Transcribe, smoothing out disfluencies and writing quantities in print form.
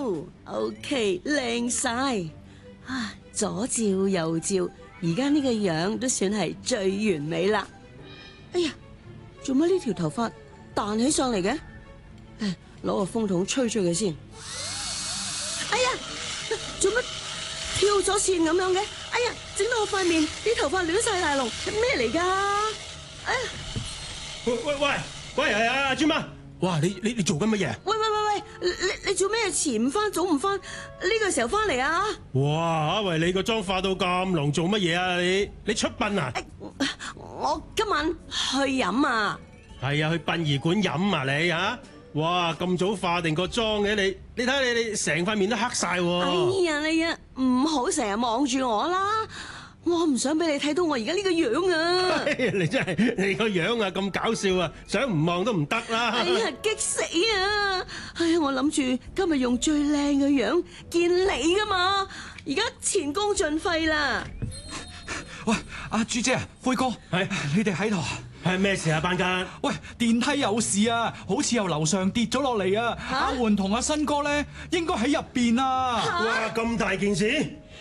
OK， 靚晒啊！左照右照，而家呢個樣都算係最完美啦。哎呀，做乜呢條頭髮彈起上嚟嘅？攞個風筒吹吹佢先。哎呀，做乜跳咗線咁樣嘅？哎呀，整到我塊面啲頭髮亂晒大龍，咩嚟㗎？哎呀！ 喂，阿尊媽，哇，你做緊乜嘢？ 喂，你做咩遲唔翻早唔翻？呢個時候翻嚟啊？ 哇，喂，你個妝化到咁濃，做乜嘢啊？你出殯啊？ 我今晚去飲啊！ 係啊，去殯儀館飲啊你啊！哇，咁早化定個妝嘅你睇下你成塊面都黑晒喎！ 哎呀，唔好成日望住我啦！我唔想俾你睇到我而家呢個樣啊！ 你真係你個樣啊咁搞笑啊，想唔望都唔得啦！ 哎呀，激死啊！哎呀，我諗住今日用最靚嘅樣見你噶嘛，而家前功盡廢啦！ 喂，阿朱姐啊，輝哥， 係你哋喺度啊？ 係咩事啊，班間？ 喂，電梯有事啊，好似由樓上跌咗落嚟啊！阿媛同阿新哥咧，應該喺入邊啊！ 哇，咁大件事！